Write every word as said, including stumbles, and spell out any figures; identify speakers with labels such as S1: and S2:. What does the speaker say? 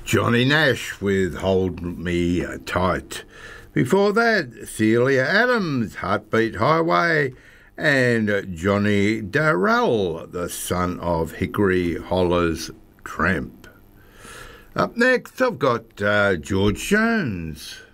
S1: Johnny Nash with Hold Me Tight. Before that, Celia Adams, Heartbeat Highway, and Johnny Darrell, the son of Hickory Holler's Tramp. Up next, I've got uh, George Jones.